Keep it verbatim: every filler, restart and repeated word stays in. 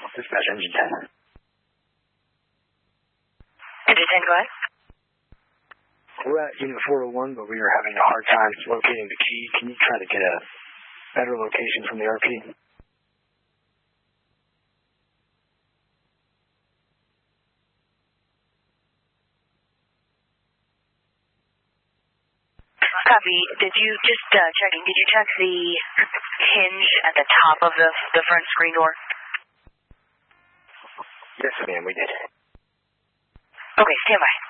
Dispatch Engine ten. Engine ten, go ahead. We're at Unit four oh one, but we were having a hard time locating the key. Can you try to get a better location from the R P? Copy. Did you just uh, checking? Did you check the hinge at the top of the the front screen door? Yes, ma'am, we did. Okay, stand by.